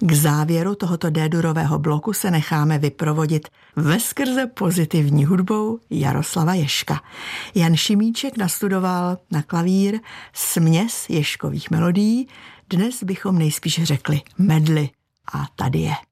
K závěru tohoto D-durového bloku se necháme vyprovodit veskrze pozitivní hudbou Jaroslava Ježka. Jan Šimíček nastudoval na klavír směs ježkových melodií, dnes bychom nejspíš řekli medly. A tady je.